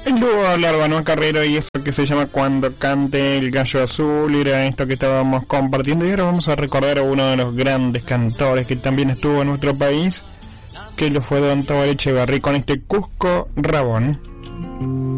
El dúo Larbanón Carrero y eso que se llama Cuando cante el gallo azul, era esto que estábamos compartiendo. Y ahora vamos a recordar a uno de los grandes cantores que también estuvo en nuestro país, que lo fue Don Tabaré Echeverri, con este Cusco Rabón.